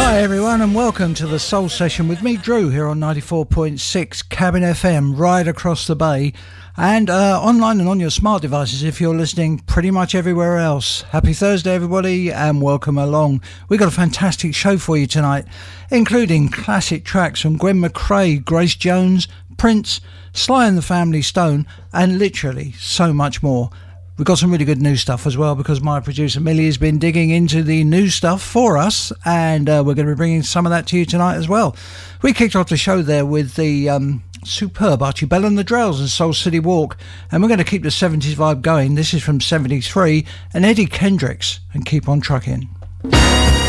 Hi everyone and welcome to the Soul Session with me, Drew, here on 94.6 Cabin FM, right across the bay, and online and on your smart devices if you're listening pretty much everywhere else. Happy Thursday everybody and welcome along. We've got a fantastic show for you tonight, including classic tracks from Gwen McRae, Grace Jones, Prince, Sly and the Family Stone, and literally so much more. We've got some really good new stuff as well because my producer Millie has been digging into the new stuff for us, and we're going to be bringing some of that to you tonight as well. We kicked off the show there with the superb Archie Bell and the Drells and Soul City Walk, and we're going to keep the 70s vibe going. This is from 73 and Eddie Kendricks and Keep on Trucking.